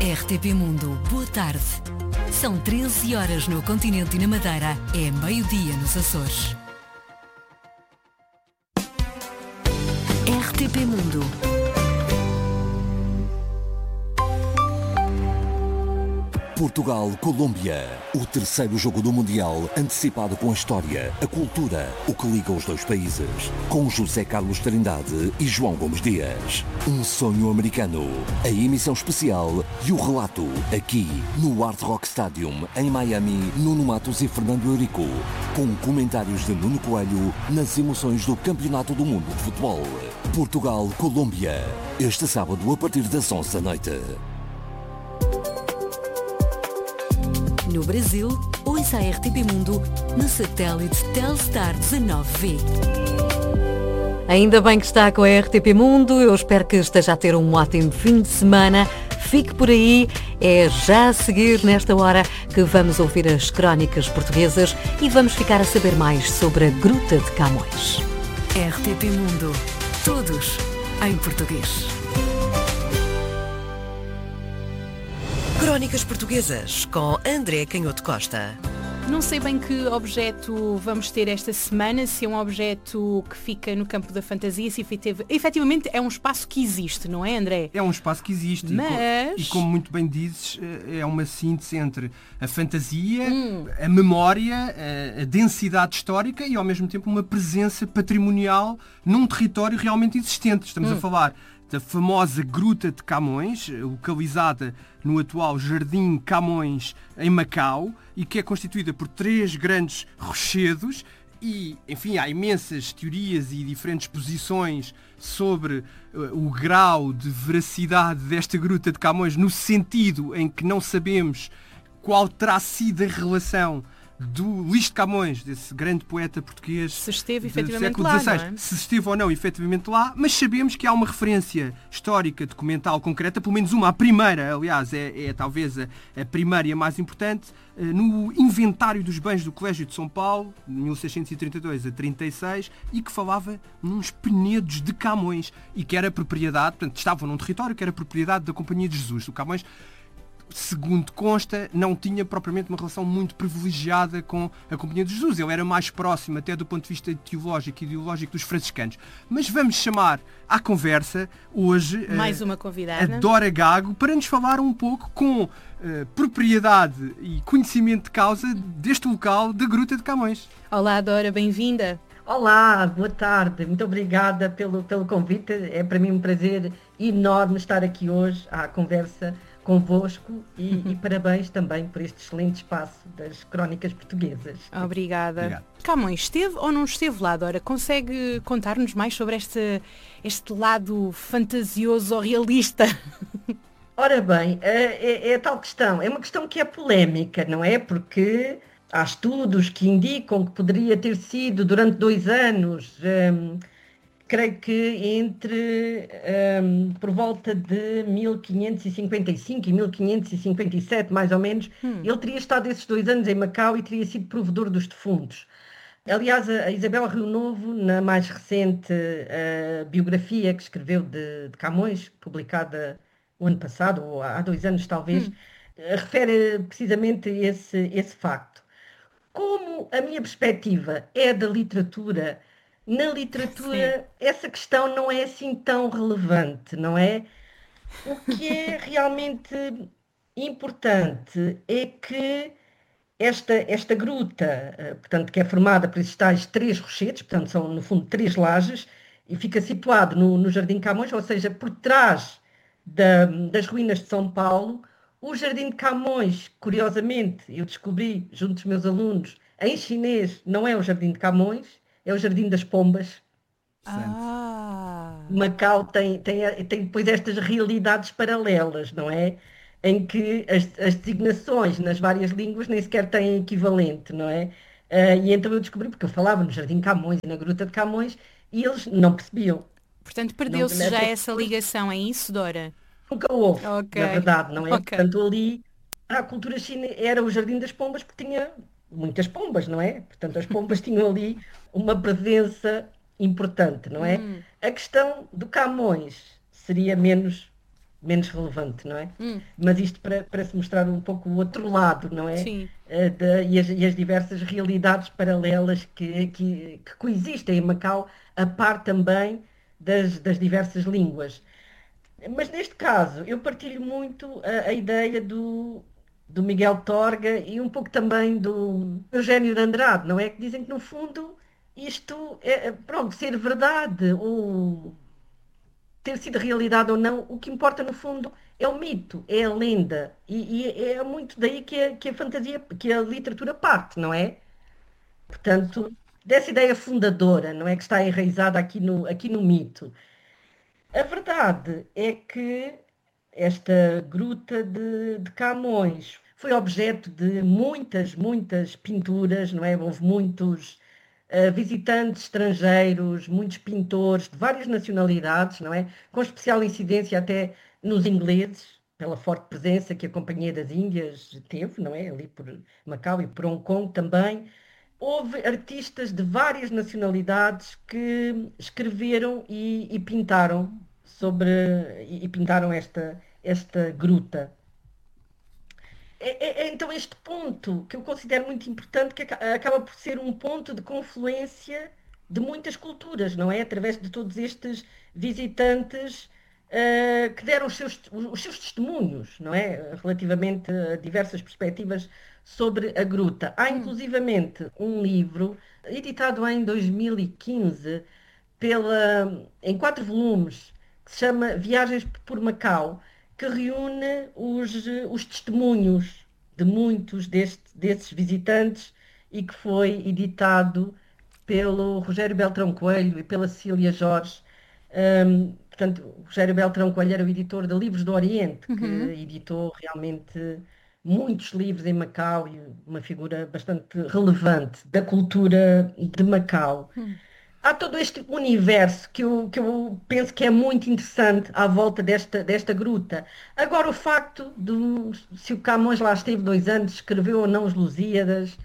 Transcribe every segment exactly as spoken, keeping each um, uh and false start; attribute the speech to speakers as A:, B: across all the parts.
A: R T P Mundo, boa tarde. São treze horas no continente e na Madeira, é meio-dia nos Açores. R T P Mundo.
B: Portugal-Colômbia, o terceiro jogo do Mundial, antecipado com a história, a cultura, o que liga os dois países. Com José Carlos Trindade e João Gomes Dias. Um sonho americano, a emissão especial e o relato, aqui no Hard Rock Stadium, em Miami, Nuno Matos e Fernando Eurico, com comentários de Nuno Coelho nas emoções do Campeonato do Mundo de Futebol. Portugal-Colômbia, este sábado a partir das onze da noite.
A: No Brasil, ouça a R T P Mundo no satélite Telstar dezanove V. Ainda bem que está com a R T P Mundo, eu espero que esteja a ter um ótimo fim de semana. Fique por aí, é já a seguir nesta hora que vamos ouvir as crónicas portuguesas e vamos ficar a saber mais sobre a Gruta de Camões. R T P Mundo, todos em português.
C: Crónicas Portuguesas, com André Canhoto Costa.
D: Não sei bem que objeto vamos ter esta semana, se é um objeto que fica no campo da fantasia, se efetivamente é um espaço que existe, não é, André?
E: É um espaço que existe.
D: Mas...
E: E, como muito bem dizes, é uma síntese entre a fantasia, hum. a memória, a, a densidade histórica e, ao mesmo tempo, uma presença patrimonial num território realmente existente. Estamos hum. a falar da famosa Gruta de Camões, localizada no atual Jardim Camões, em Macau, e que é constituída por três grandes rochedos e, enfim, há imensas teorias e diferentes posições sobre uh, o grau de veracidade desta Gruta de Camões, no sentido em que não sabemos qual terá sido a relação do Luís de Camões, desse grande poeta português,
D: se esteve
E: do
D: efetivamente
E: século
D: lá,
E: dezasseis,
D: não é?
E: se esteve ou não efetivamente lá, mas sabemos que há uma referência histórica, documental, concreta, pelo menos uma, a primeira, aliás, é, é talvez a, a primeira e a mais importante, no Inventário dos Bens do Colégio de São Paulo, de mil seiscentos e trinta e dois a trinta e seis, e que falava nos penedos de Camões, e que era propriedade, portanto, estavam num território que era propriedade da Companhia de Jesus. O Camões, segundo consta, não tinha propriamente uma relação muito privilegiada com a Companhia de Jesus. Ele era mais próximo, até do ponto de vista teológico e ideológico, dos franciscanos. Mas vamos chamar à conversa hoje
D: mais
E: a,
D: uma convidada,
E: a Dora Gago, para nos falar um pouco com uh, propriedade e conhecimento de causa deste local da Gruta de Camões.
D: Olá, Dora, bem-vinda.
F: Olá, boa tarde. Muito obrigada pelo, pelo convite. É para mim um prazer enorme estar aqui hoje à conversa convosco e, e parabéns também por este excelente espaço das Crónicas Portuguesas.
D: Obrigada.
E: Obrigado.
D: Camões, esteve ou não esteve lá, Dora? Consegue contar-nos mais sobre este, este lado fantasioso ou realista?
F: Ora bem, é, é, é tal questão. É uma questão que é polémica, não é? Porque há estudos que indicam que poderia ter sido durante dois anos... Hum, creio que entre um, por volta de mil quinhentos e cinquenta e cinco e mil quinhentos e cinquenta e sete, mais ou menos, hum. ele teria estado esses dois anos em Macau e teria sido provedor dos defuntos. Aliás, a Isabel Rio Novo, na mais recente uh, biografia que escreveu de, de Camões, publicada o ano passado, ou há dois anos talvez, hum. uh, refere precisamente esse, esse facto. Como a minha perspectiva é da literatura, na literatura, sim, essa questão não é assim tão relevante, não é? O que é realmente importante é que esta, esta gruta, portanto, que é formada por esses tais três rochedos, portanto, são, no fundo, três lajes, e fica situado no, no Jardim Camões, ou seja, por trás da, das ruínas de São Paulo. O Jardim de Camões, curiosamente, eu descobri, junto dos meus alunos, em chinês, não é o Jardim de Camões, é o Jardim das Pombas.
D: Ah.
F: Macau tem, tem, tem depois estas realidades paralelas, não é? Em que as, as designações nas várias línguas nem sequer têm equivalente, não é? Uh, e então eu descobri, porque eu falava no Jardim Camões e na Gruta de Camões, e eles não percebiam.
D: Portanto, perdeu-se já essa ligação, é isso, Dora?
F: Nunca houve,
D: okay.
F: na verdade, não é?
D: Okay.
F: Portanto, ali a cultura chinesa era o Jardim das Pombas, porque tinha muitas pombas, não é? Portanto, as pombas tinham ali uma presença importante, não é? Hum. A questão do Camões seria menos menos relevante, não é?
D: Hum.
F: Mas isto para, para se mostrar um pouco o outro lado, não é?
D: Sim.
F: Uh, de, e, as, e as diversas realidades paralelas que, que, que coexistem em Macau, a par também das, das diversas línguas. Mas neste caso, eu partilho muito a, a ideia do, do Miguel Torga e um pouco também do Eugénio de Andrade, não é? Que dizem que no fundo isto é, pronto, ser verdade ou ter sido realidade ou não, o que importa no fundo é o mito, é a lenda. E, e é muito daí que a, que a fantasia, que a literatura parte, não é? Portanto, dessa ideia fundadora, não é? Que está enraizada aqui no, aqui no mito. A verdade é que esta gruta de, de Camões foi objeto de muitas, muitas pinturas, não é? Houve muitos uh, visitantes estrangeiros, muitos pintores de várias nacionalidades, não é? Com especial incidência até nos ingleses, pela forte presença que a Companhia das Índias teve, não é? Ali por Macau e por Hong Kong também. Houve artistas de várias nacionalidades que escreveram e, e pintaram sobre e, e pintaram esta, esta gruta. É, é, então este ponto que eu considero muito importante, que acaba por ser um ponto de confluência de muitas culturas, não é? Através de todos estes visitantes uh, que deram os seus, os seus testemunhos, não é? Relativamente a diversas perspectivas sobre a gruta. Há inclusivamente um livro editado em dois mil e quinze pela, em quatro volumes, que se chama Viagens por Macau, que reúne os, os testemunhos de muitos deste, desses visitantes e que foi editado pelo Rogério Beltrão Coelho e pela Cecília Jorge. Um, portanto, o Rogério Beltrão Coelho era o editor de Livros do Oriente, que
D: Uhum.
F: editou realmente muitos livros em Macau e uma figura bastante relevante da cultura de Macau.
D: Hum.
F: Há todo este universo que eu, que eu penso que é muito interessante à volta desta, desta gruta. Agora, o facto de se o Camões lá esteve dois anos, escreveu ou não os Lusíadas,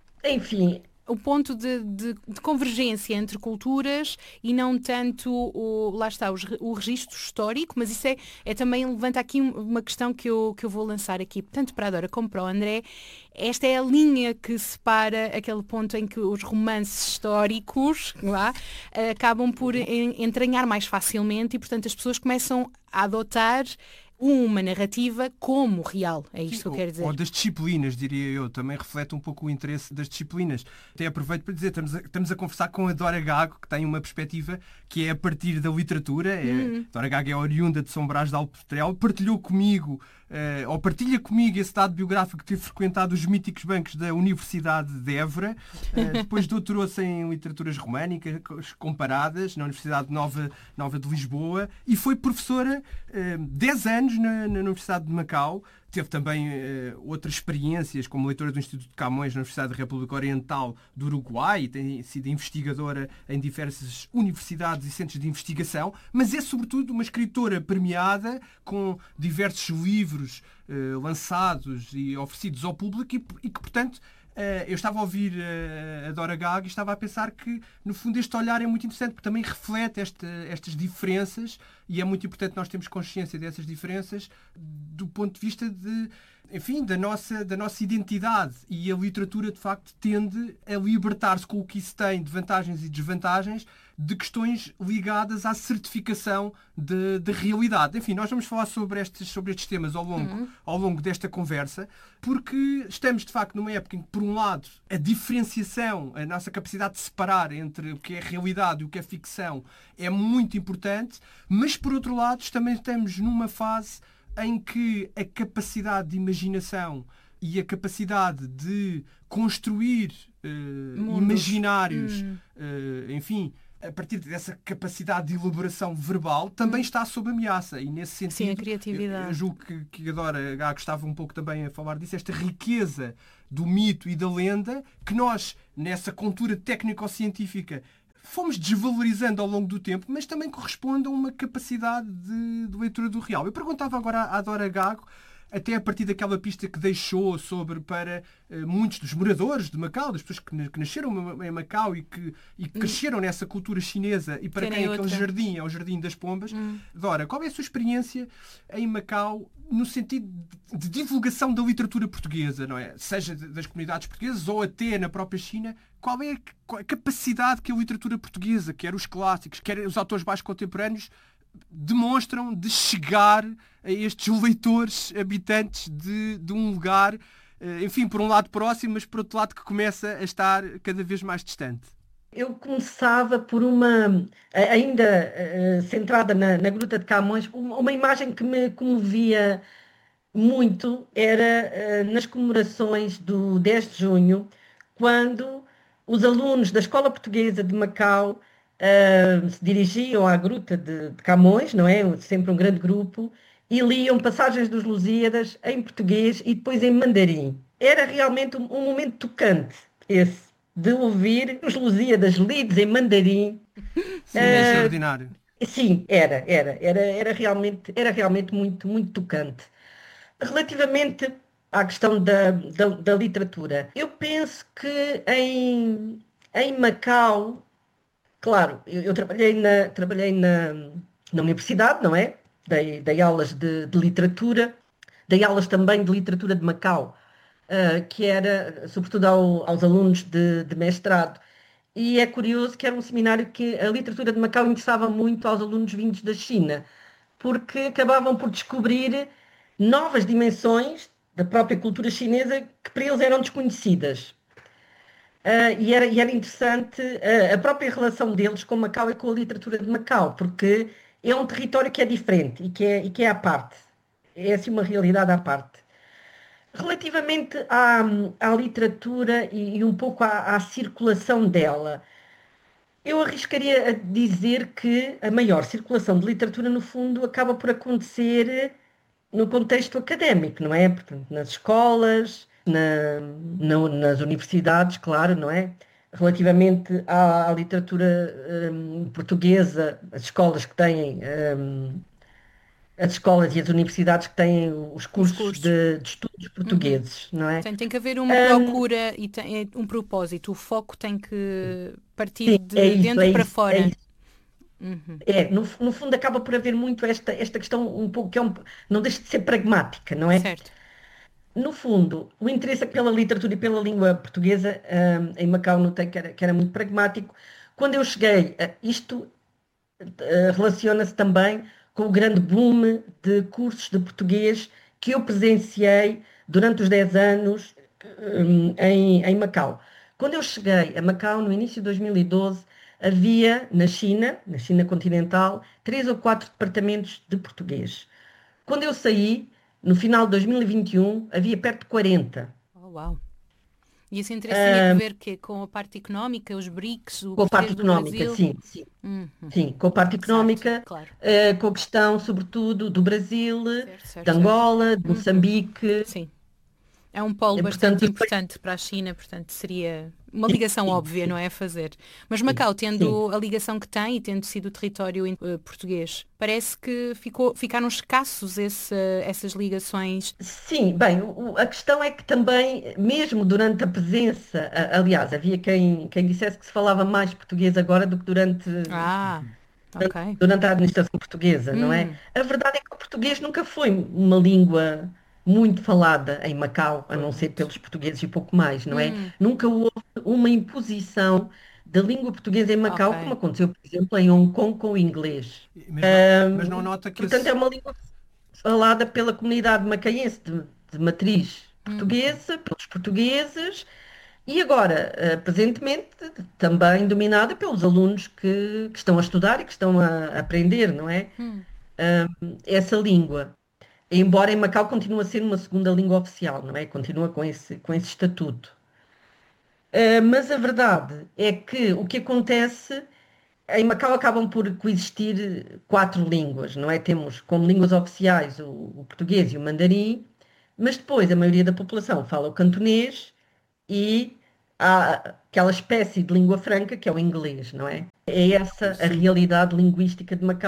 F: enfim,
D: O ponto de, de- de convergência entre culturas e não tanto o, lá está, os re- o registro histórico, mas isso é, é também levanta aqui um- uma questão que eu, que eu vou lançar aqui, tanto para a Dora como para o André. Esta é a linha que separa aquele ponto em que os romances históricos lá, eh, acabam por en- entranhar mais facilmente e, portanto, as pessoas começam a adotar uma narrativa como real. É isto que eu quero dizer.
E: Ou das disciplinas, diria eu, também reflete um pouco o interesse das disciplinas. Até aproveito para dizer, estamos a, estamos a conversar com a Dora Gago, que tem uma perspectiva que é a partir da literatura. É, Dora Gago é oriunda de São Brás de Alportel, partilhou comigo, eh, ou partilha comigo esse dado biográfico de ter frequentado os míticos bancos da Universidade de Évora, eh, depois doutorou-se em literaturas românicas comparadas na Universidade Nova, Nova de Lisboa e foi professora eh, dez anos na, na Universidade de Macau. Teve também eh, outras experiências como leitora do Instituto de Camões na Universidade da República Oriental do Uruguai e tem sido investigadora em diversas universidades e centros de investigação, mas é sobretudo uma escritora premiada com diversos livros eh, lançados e oferecidos ao público e, e que, portanto, Uh, eu estava a ouvir uh, a Dora Gago e estava a pensar que, no fundo, este olhar é muito interessante, porque também reflete esta, estas diferenças e é muito importante nós termos consciência dessas diferenças do ponto de vista de, enfim, da nossa, da nossa identidade. E a literatura, de facto, tende a libertar-se com o que isso tem de vantagens e desvantagens de questões ligadas à certificação de, de realidade. Enfim, nós vamos falar sobre estes, sobre estes temas ao longo, uhum. ao longo desta conversa, porque estamos, de facto, numa época em que, por um lado, a diferenciação, a nossa capacidade de separar entre o que é realidade e o que é ficção é muito importante, mas, por outro lado, também estamos numa fase em que a capacidade de imaginação e a capacidade de construir uh, imaginários,
D: hum.
E: uh, enfim, a partir dessa capacidade de elaboração verbal, também hum. está sob ameaça. E nesse sentido,
D: sim, a criatividade. Eu,
E: eu julgo que, que a Dora Gago estava um pouco também a falar disso, esta riqueza do mito e da lenda, que nós, nessa cultura técnico-científica, fomos desvalorizando ao longo do tempo, mas também corresponde a uma capacidade de, de leitura do real. Eu perguntava agora à, à Dora Gago, até a partir daquela pista que deixou sobre para uh, muitos dos moradores de Macau, das pessoas que, que nasceram em Macau e que, e que cresceram nessa cultura chinesa, e para
D: Querem
E: quem aquele
D: outra.
E: jardim é o Jardim das Pombas.
D: Hum.
E: Dora, qual é a sua experiência em Macau no sentido de, de divulgação da literatura portuguesa, não é? Seja das comunidades portuguesas ou até na própria China? Qual é a capacidade que a literatura portuguesa, quer os clássicos, quer os autores mais contemporâneos, demonstram de chegar a estes leitores habitantes de, de um lugar, enfim, por um lado próximo, mas por outro lado que começa a estar cada vez mais distante?
F: Eu começava por uma, ainda uh, centrada na, na Gruta de Camões, uma, uma imagem que me comovia muito era uh, nas comemorações do dez de junho, quando os alunos da Escola Portuguesa de Macau Uh, se dirigiam à Gruta de, de Camões, não é? Sempre um grande grupo, e liam passagens dos Lusíadas em português e depois em mandarim. Era realmente um, um momento tocante, esse, de ouvir os Lusíadas lidos em mandarim.
E: Sim, é uh, extraordinário.
F: Sim, era, era, era, era realmente, era realmente muito, muito tocante. Relativamente à questão da, da, da literatura, eu penso que em, em Macau, claro, eu, eu trabalhei, na, trabalhei na, na universidade, não é? Dei, dei aulas de, de literatura, dei aulas também de literatura de Macau, uh, que era, sobretudo ao, aos alunos de, de mestrado. E é curioso que era um seminário que a literatura de Macau interessava muito aos alunos vindos da China, porque acabavam por descobrir novas dimensões da própria cultura chinesa que para eles eram desconhecidas. Uh, e, era, e era interessante uh, a própria relação deles com Macau e com a literatura de Macau, porque é um território que é diferente e que é, e que é à parte. É assim uma realidade à parte. Relativamente à, à literatura e, e um pouco à, à circulação dela, eu arriscaria a dizer que a maior circulação de literatura, no fundo, acaba por acontecer no contexto académico, não é? Portanto, nas escolas, Na, na, nas universidades, claro, não é? Relativamente à, à literatura um, portuguesa, as escolas que têm, um, as escolas e as universidades que têm os cursos, os cursos. De, de estudos portugueses, uhum. não é?
D: Tem, tem que haver uma procura um, e tem, um propósito, o foco tem que partir sim, de é isso, dentro é para isso, fora.
F: É, uhum. é no, no fundo acaba por haver muito esta, esta questão um pouco que é um, não deixa de ser pragmática, não é?
D: Certo.
F: No fundo, o interesse pela literatura e pela língua portuguesa um, em Macau notei que era, que era muito pragmático. Quando eu cheguei, uh, isto uh, relaciona-se também com o grande boom de cursos de português que eu presenciei durante os dez anos um, em, em Macau. Quando eu cheguei a Macau, no início de dois mil e doze, havia na China, na China continental, três ou quatro departamentos de português. Quando eu saí, no final de dois mil e vinte e um, havia perto de quarenta.
D: Oh, uau! E esse interesse tinha a ver que, com a parte económica, os B R I C S, o
F: com a parte económica,
D: Brasil?
F: sim, sim.
D: Uhum.
F: Sim, com a parte económica,
D: certo, claro.
F: uh, com a questão, sobretudo, do Brasil,
D: certo, certo,
F: de Angola,
D: certo.
F: de Moçambique.
D: Uhum. Sim. É um polo
F: E,
D: bastante
F: portanto,
D: importante para a China, portanto seria uma ligação
F: sim,
D: óbvia,
F: sim.
D: não é, a fazer. Mas Macau, tendo
F: sim.
D: a ligação que tem e tendo sido o território uh, português, parece que ficou, ficaram escassos esse, essas ligações.
F: Sim, bem, o, a questão é que também, mesmo durante a presença, a, aliás, havia quem, quem dissesse que se falava mais português agora do que durante,
D: Ah, ok.
F: durante a administração portuguesa, hum. não é? A verdade é que o português nunca foi uma língua muito falada em Macau, a não ser pelos portugueses e pouco mais, não é?
D: Hum.
F: Nunca houve uma imposição da língua portuguesa em Macau,
D: Ok.
F: como aconteceu, por exemplo, em Hong Kong com o inglês.
E: Mas, não- mas não nota que
F: Portanto,
E: esse-
F: é uma língua falada pela comunidade macaense de, de matriz portuguesa, pelos portugueses, e agora, eh, presentemente, também dominada pelos alunos que, que estão a estudar e que estão a aprender, não é?
D: Hum.
F: Um, essa língua. Embora em Macau continue a ser uma segunda língua oficial, não é? Continua com esse, com esse estatuto. Uh, mas a verdade é que o que acontece, em Macau acabam por coexistir quatro línguas, não é? Temos como línguas oficiais o, o português e o mandarim, mas depois a maioria da população fala o cantonês e há aquela espécie de língua franca que é o inglês, não é? É essa a realidade linguística de Macau,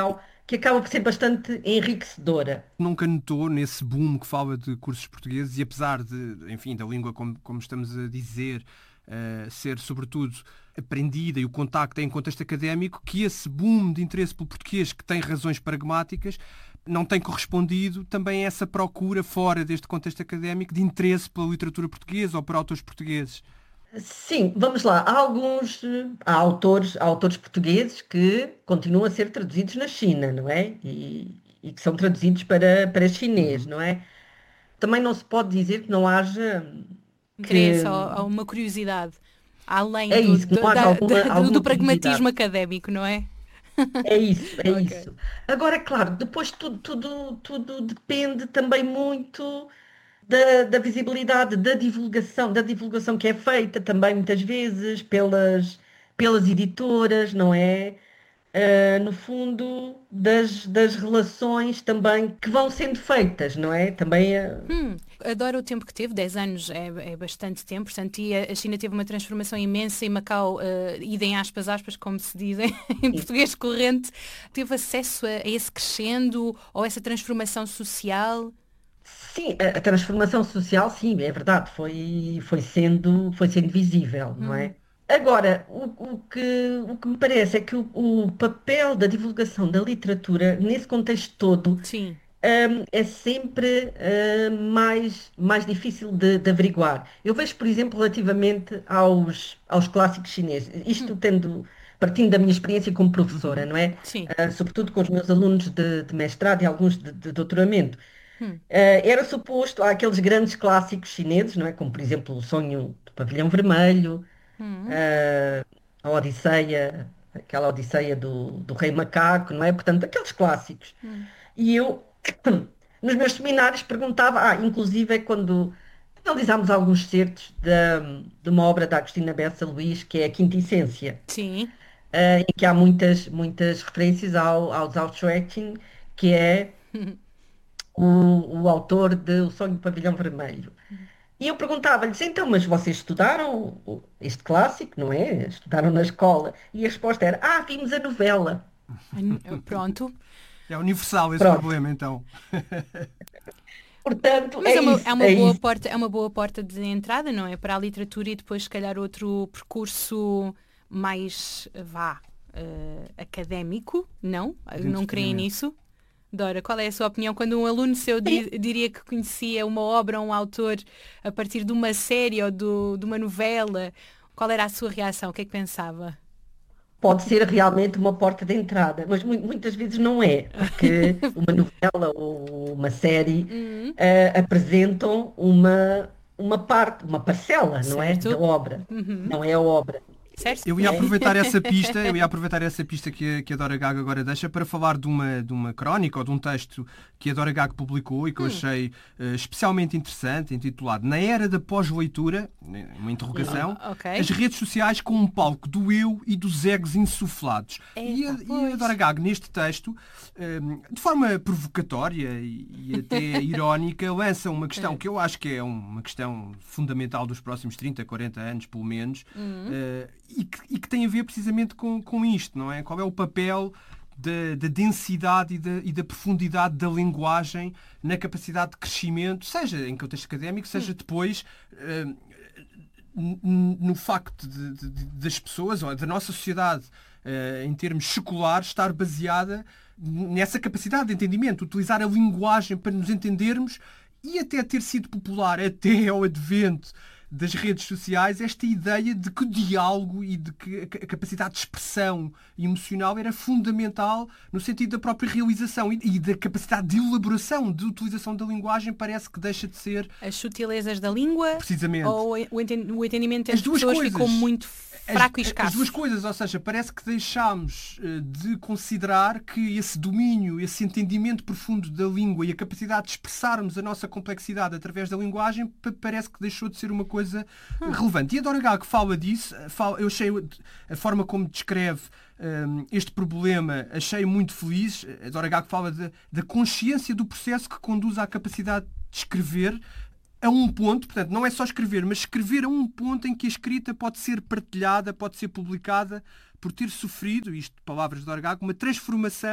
F: que acaba por ser bastante enriquecedora.
E: Nunca notou nesse boom que fala de cursos portugueses e apesar de, enfim, da língua, como, como estamos a dizer, uh, ser sobretudo aprendida e o contacto é em contexto académico, que esse boom de interesse pelo português, que tem razões pragmáticas, não tem correspondido também a essa procura fora deste contexto académico de interesse pela literatura portuguesa ou por autores portugueses?
F: Sim, vamos lá. Há alguns há autores, há autores portugueses que continuam a ser traduzidos na China, não é? E, e que são traduzidos para, para chinês, não é? Também não se pode dizer que não haja...
D: Interesse ou uma curiosidade, além
F: é
D: do,
F: isso, que não
D: do,
F: haja
D: da,
F: alguma,
D: do,
F: alguma
D: do pragmatismo
F: curiosidade.
D: académico, não é?
F: É isso, é
D: Ok.
F: isso. Agora, claro, depois tudo, tudo, tudo depende também muito da, da visibilidade, da divulgação, da divulgação que é feita também muitas vezes pelas, pelas editoras, não é? Ah, no fundo, das, das relações também que vão sendo feitas, não é? Também, ah,
D: Hum, adoro o tempo que teve, dez anos é, é bastante tempo, portanto, e a a China teve uma transformação imensa e Macau, uh, idem aspas, aspas, como se dizem em português corrente, teve acesso a, a esse crescendo ou essa transformação social?
F: sim, a, a transformação social, sim, é verdade, foi, foi sendo, foi sendo visível, não
D: Hum,
F: é? Agora, o, o que, o que me parece é que o, o papel da divulgação da literatura, nesse contexto todo,
D: sim.
F: hum, é sempre hum, mais, mais difícil de, de averiguar. Eu vejo, por exemplo, relativamente aos, aos clássicos chineses, isto tendo, partindo da minha experiência como professora, não é?
D: Sim.
F: Ah, sobretudo com os meus alunos de, de mestrado e alguns de, de doutoramento.
D: Hum,
F: Ah, era suposto, há aqueles grandes clássicos chineses, não é? Como, por exemplo, O Sonho do Pavilhão Vermelho,
D: hum,
F: ah, a Odisseia, aquela Odisseia do, do Rei Macaco, não é? Portanto, aqueles clássicos.
D: hum.
F: E eu, nos meus seminários, perguntava, ah, inclusive é quando analisámos alguns certos da, de uma obra da Agostina Bessa Luís, que é a Quinta Essência,
D: Sim.
F: ah, em que há muitas, muitas referências ao, ao Zhao Xueqin, que é o, o autor de O Sonho do Pavilhão Vermelho. E eu perguntava-lhes, então, mas vocês estudaram o- este clássico, não é? Estudaram na escola. E a resposta era, ah, vimos a novela.
D: Ah, pronto.
E: É universal esse
F: Pronto.
E: problema, então.
F: Portanto,
D: Mas
F: é
D: é uma,
F: isso,
D: é uma
F: é
D: boa
F: isso.
D: porta, é uma boa porta de entrada, não é? Para a literatura e depois, se calhar, outro percurso mais, vá, eh, académico, não? Não creem
E: entretenimento.
D: nisso? Dora, qual é a sua opinião? Quando um aluno seu di- diria que conhecia uma obra ou um autor a partir de uma série ou do- de uma novela, qual era a sua reação? O que é que pensava?
F: Pode ser realmente uma porta de entrada, mas mu- muitas vezes não é, porque uma novela ou uma série
D: Hum,
F: eh, apresentam uma, uma parte, uma parcela, não é? Da
D: certo?
F: obra.
D: Uhum.
F: Não é a obra.
D: Certo?
E: Eu ia
F: É.
E: aproveitar essa pista, eu ia aproveitar essa pista que a, que a Dora Gaga agora deixa para falar de uma, de uma crónica ou de um texto que a Dora Gaga publicou e que eu achei eh, especialmente interessante, intitulado Na Era da Pós-Leitura, né, uma interrogação,
D: Ah, ok.
E: as redes sociais como um palco do eu e dos egos insuflados. E a,
D: Epa,
E: e a
D: pois.
E: Dora Gaga, neste texto, eh, de forma provocatória e, e até irónica, lança uma questão que eu acho que é uma questão fundamental dos próximos trinta, quarenta anos, pelo menos, eh, e, que, e que tem a ver precisamente com, com isto, não é? Qual é o papel da, da densidade e da, e da profundidade da linguagem na capacidade de crescimento, seja em contexto académico, seja depois eh, n- n- no facto de, de- de- das pessoas, ou da nossa sociedade, eh, em termos seculares, estar baseada nessa capacidade de entendimento, utilizar a linguagem para nos entendermos e até ter sido popular até ao advento das redes sociais, esta ideia de que o diálogo e de que a ca- a capacidade de expressão emocional era fundamental no sentido da própria realização e, e da capacidade de elaboração, de utilização da linguagem, parece que deixa de ser
D: As sutilezas da língua
E: precisamente
D: ou o enten- o entendimento
E: As
D: entre
E: duas
D: pessoas
E: coisas.
D: ficou muito
E: as,
D: fraco e
E: as
D: escasso?
E: duas coisas, ou seja, parece que deixámos eh, de considerar que esse domínio, esse entendimento profundo da língua e a capacidade de expressarmos a nossa complexidade através da linguagem pa- parece que deixou de ser uma coisa eh, relevante. E a Dora Gaga fala disso, eh, fala, eu achei a forma como descreve eh, este problema, achei muito feliz. A Dora Gaga fala de- da consciência do processo que conduz à capacidade de escrever a um ponto, portanto, não é só escrever, mas escrever a um ponto em que a escrita pode ser partilhada, pode ser publicada, por ter sofrido, isto palavras de Dora Gaga, uma transformação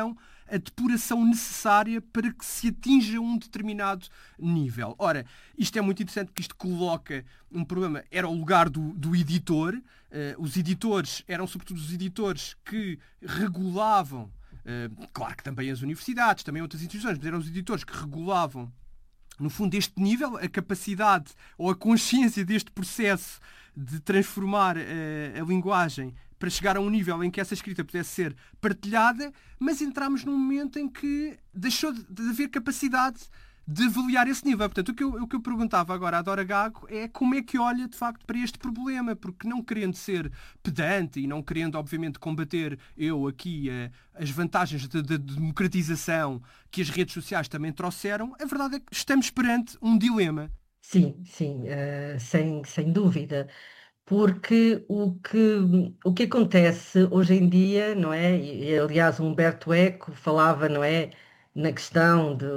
E: a depuração necessária para que se atinja um determinado nível. Ora, isto é muito interessante porque isto coloca um problema. Era o lugar do, do editor. Uh, os editores eram sobretudo os editores que regulavam, uh, claro que também as universidades, também outras instituições, mas eram os editores que regulavam, no fundo, este nível, a capacidade ou a consciência deste processo de transformar uh, a linguagem para chegar a um nível em que essa escrita pudesse ser partilhada, mas entramos num momento em que deixou de, de haver capacidade de avaliar esse nível. Portanto, o que, eu, o que eu perguntava agora à Dora Gago é como é que olha, de facto, para este problema, porque não querendo ser pedante e não querendo, obviamente, combater eu aqui eh, as vantagens da de, de democratização que as redes sociais também trouxeram, a verdade é que estamos perante um dilema.
F: Sim, sim, uh, sem, sem dúvida. Porque o que, o que acontece hoje em dia, não é? E, e, aliás, o Humberto Eco falava, não é? Na questão de...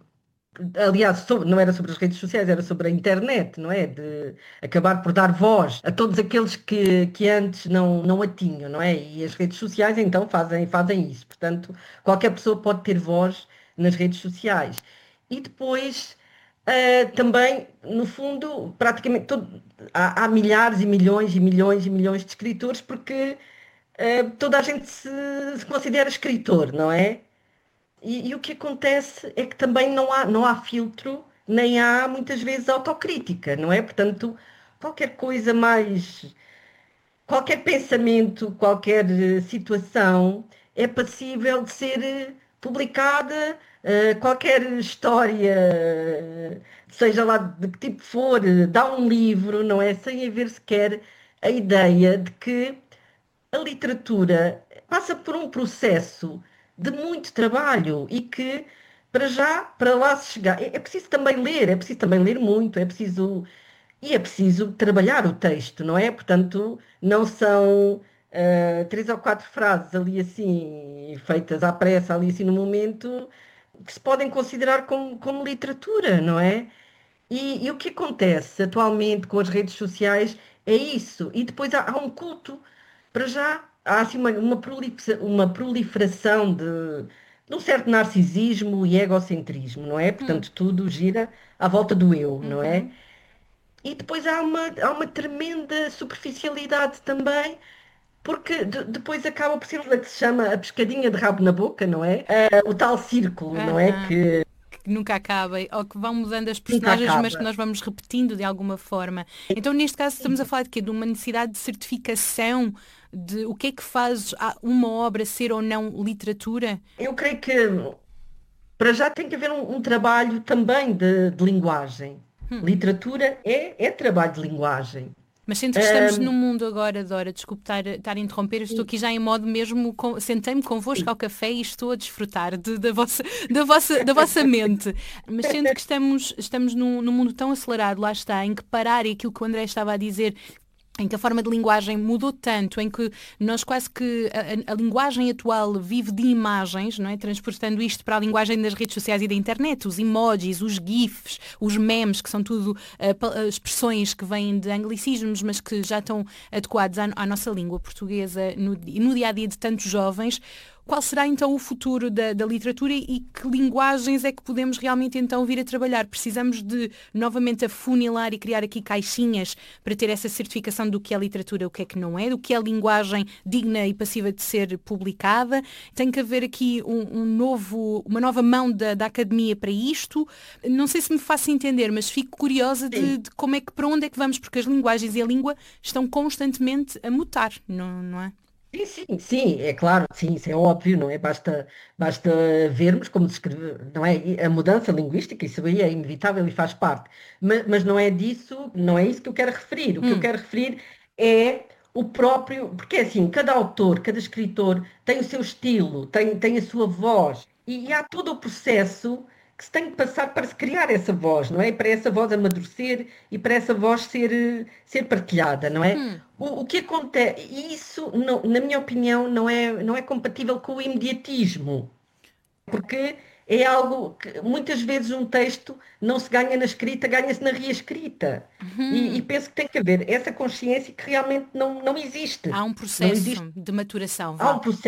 F: Aliás, sobre, não era sobre as redes sociais, era sobre a internet, não é? De acabar por dar voz a todos aqueles que, que antes não, não a tinham, não é? E as redes sociais, então, fazem, fazem isso. Portanto, qualquer pessoa pode ter voz nas redes sociais. E depois, uh, também, no fundo, praticamente todo, há, há milhares e milhões e milhões e milhões de escritores porque uh, toda a gente se, se considera escritor, não é? E, e o que acontece é que também não há, não há filtro, nem há muitas vezes autocrítica, não é? Portanto, qualquer coisa mais, qualquer pensamento, qualquer uh, situação é passível de ser uh, publicada, uh, qualquer história, uh, seja lá de que tipo for, uh, dá um livro, não é? Sem haver sequer a ideia de que a literatura passa por um processo de muito trabalho e que, para já, para lá se chegar, é, é preciso também ler, é preciso também ler muito, é preciso, e é preciso trabalhar o texto, não é? Portanto, não são uh, três ou quatro frases ali assim, feitas à pressa, ali assim no momento, que se podem considerar como, como literatura, não é? E, e o que acontece atualmente com as redes sociais é isso. E depois há, há um culto, para já, há assim uma, uma, proliferação, uma proliferação de, de um certo narcisismo e egocentrismo, não é? Portanto, hum. tudo gira à volta do eu, uhum. não é? E depois há uma, há uma tremenda superficialidade também, porque de, depois acaba por ser o que se chama a pescadinha de rabo na boca, não é? Uh, o tal círculo, uhum. não é? Que
D: nunca acaba, ou que vão mudando as personagens, mas que nós vamos repetindo de alguma forma. Então, neste caso, estamos a falar de quê? De uma necessidade de certificação, de o que é que faz uma obra ser ou não literatura?
F: Eu creio que, para já, tem que haver um, um trabalho também de, de linguagem. Hum. Literatura é, é trabalho de linguagem.
D: Mas sendo que estamos um... num mundo agora, Dora, desculpe estar, estar a interromper, eu estou aqui já em modo mesmo, com, sentei-me convosco Sim. ao café e estou a desfrutar de, da, vossa, da, vossa, da vossa mente. Mas sendo que estamos, estamos num, num mundo tão acelerado, lá está, em que parar, e aquilo que o André estava a dizer, em que a forma de linguagem mudou tanto, em que nós quase que a, a, a linguagem atual vive de imagens, não é? Transportando isto para a linguagem das redes sociais e da internet, os emojis, os gifs, os memes, que são tudo uh, expressões que vêm de anglicismos, mas que já estão adequados à, à nossa língua portuguesa no, no dia-a-dia de tantos jovens. Qual será então o futuro da, da literatura e que linguagens é que podemos realmente então vir a trabalhar? Precisamos de novamente afunilar e criar aqui caixinhas para ter essa certificação do que é literatura, o que é que não é, do que é linguagem digna e passiva de ser publicada. Tem que haver aqui um, um novo, uma nova mão da, da academia para isto. Não sei se me faço entender, mas fico curiosa de, de como é que, para onde é que vamos, porque as linguagens e a língua estão constantemente a mutar, não, não é?
F: Sim, sim, sim, é claro, sim, isso é óbvio, não é? Basta, basta vermos como se escreve, não é? A mudança linguística, isso aí é inevitável e faz parte. Mas, mas não é disso, não é isso que eu quero referir. O que hum. eu quero referir é o próprio, porque é assim, cada autor, cada escritor tem o seu estilo, tem, tem a sua voz, e, e há todo o processo que se tem que passar para se criar essa voz, não é? Para essa voz amadurecer e para essa voz ser, ser partilhada, não é? Hum. O, o que acontece, e isso, não, na minha opinião, não é, não é compatível com o imediatismo, porque é algo que muitas vezes um texto não se ganha na escrita, ganha-se na reescrita. Uhum. E, e penso que tem que haver essa consciência que realmente não, não existe.
D: Há um processo existe. de maturação.
F: Há um processo